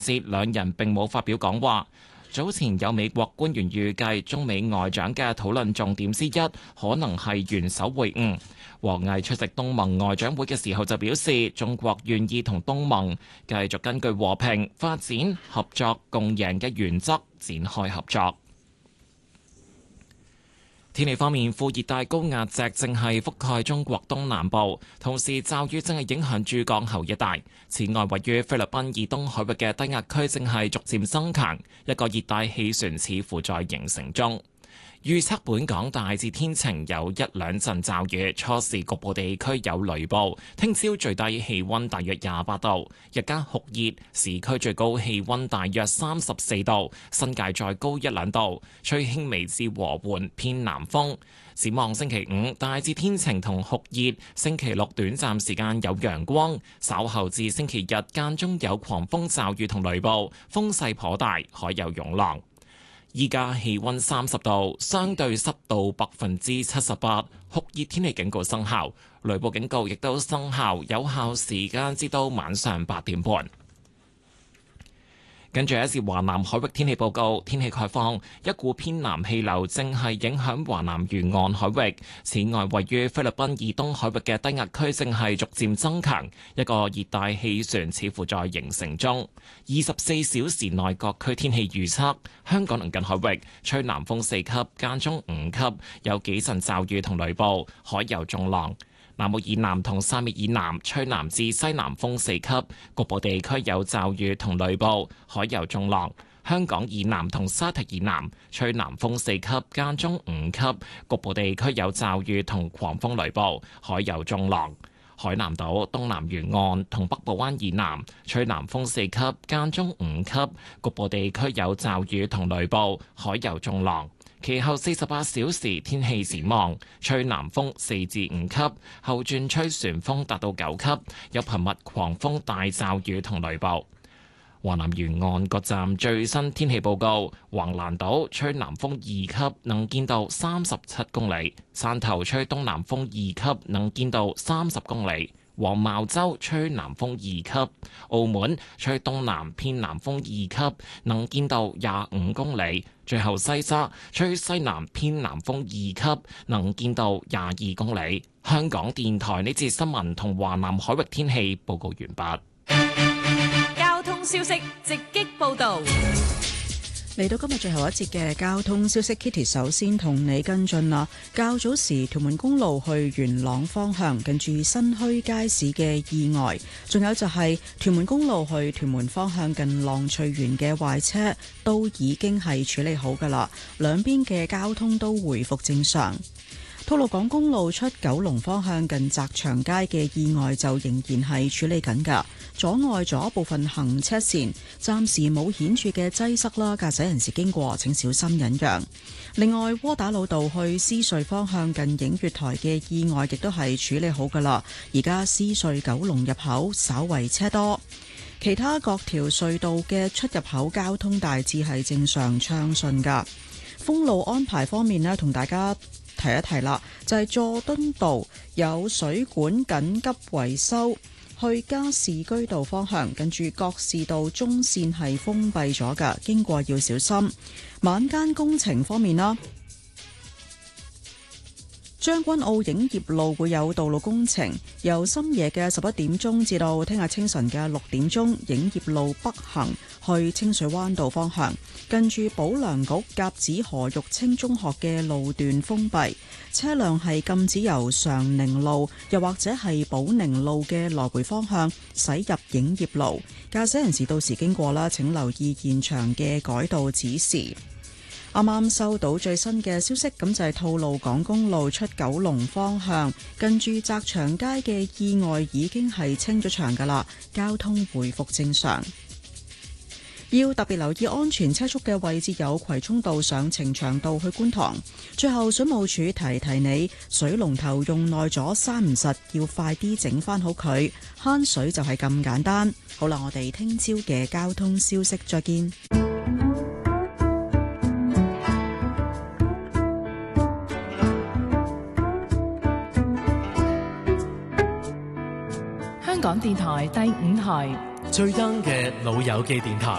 節兩人並冇發表講話。早前有美國官員預計中美外長嘅討論重點之一可能係元首會晤。王毅出席東盟外長會嘅時候就表示，中國願意同東盟繼續根據和平、發展、合作、共贏嘅原則展開合作。天氣方面，副熱帶高壓脊正係覆蓋中國東南部，同時驟雨正係影響珠江口一帶。此外，位於菲律賓以東海域嘅低壓區正係逐漸增強，一個熱帶氣旋似乎在形成中。預測本港大致天晴，有一兩陣驟雨，初時局部地區有雷暴。聽朝最低氣溫大約28度，日間酷熱，市區最高氣溫大約34度，新界再高一兩度，吹輕微至和緩偏南風。展望星期五大致天晴同酷熱，星期六短暫時間有陽光，稍後至星期日間中有狂風驟雨同雷暴，風勢頗大，海有湧浪。依家氣溫30度，相對濕度78%，酷熱天氣警告生效，雷暴警告亦都生效，有效時間至到晚上8點半。跟住一節華南海域天氣報告，天氣概況，一股偏南氣流正係影響華南沿岸海域。此外，位於菲律賓以東海域嘅低壓區正係逐漸增強，一個熱帶氣旋似乎在形成中。24小時內各區天氣預測：香港鄰近海域吹南風4級，間中5級，有幾陣驟雨同雷暴，海有中浪。南澳以南同沙面以南吹南至西南風4級，局部地區有驟雨同雷暴，海有中浪。香港以南同沙堤以南吹南風4級，間中5級，局部地區有驟雨同狂風雷暴，海有中浪。海南島東南沿岸同北部灣以南吹南風4級，間中5級，局部地區有驟雨同雷暴，海有中浪。其後48小時天氣展望，吹南風4至5級，後轉吹旋風達到9級，有頻密狂風大驟雨同雷暴。華南沿岸各站最新天氣報告：橫瀾島吹南風2級，能見度37公里；汕頭吹東南風2級，能見度30公里；黃茅洲吹南風2級；澳門吹東南偏南風2級，能見度25公里。最後西沙吹西南偏南風2級，能見度22公里。香港電台呢節新聞同華南海域天氣報告完畢。 交通消息直擊報道。 嚟到今日最後一節嘅交通消息 ，Kitty 首先同你跟進啦。較早時屯門公路去元朗方向近住新墟街市嘅意外，仲有就係屯門公路去屯門方向近浪翠園嘅壞車都已經係處理好㗎喇，兩邊嘅交通都回復正常。吐露港公路出九龍方向近澤祥街嘅意外就仍然係處理緊㗎，阻礙咗部分行車線，暫時冇顯著嘅擠塞啦。駕駛人士經過請小心忍讓。另外，窩打老道去獅隧方向近映月台嘅意外亦都係處理好㗎啦。而家獅隧九龍入口稍為車多，其他各條隧道嘅出入口交通大致係正常暢順㗎。封路安排方面呢，同大家提一提啦，就係佐敦道有水管緊急維修，去加士居道方向近住覺士道中線係封閉咗㗎，經過要小心。晚間工程方面啦，將軍澳影業路會有道路工程，由深夜嘅11點鐘至到聽日清晨嘅6點鐘，影業路北行去清水灣道方向，近住保良局甲子何玉清中學嘅路段封閉，車輛係禁止由常寧路又或者係寶寧路嘅來回方向駛入影業路。駕駛人士到時經過啦，請留意現場嘅改道指示。啱啱收到最新嘅消息，咁就係吐露港公路出九龍方向，近住澤祥街嘅意外已經係清咗場㗎喇，交通回復正常。要特別留意安全車速嘅位置有葵涌道上呈祥道去觀塘。最後，水務署提提你，水龍頭用耐咗閂唔實，要快啲整翻好佢，慳水就係咁簡單。好啦，我哋聽朝嘅交通消息再見。 香港電台第5台最 young 嘅老友記電台。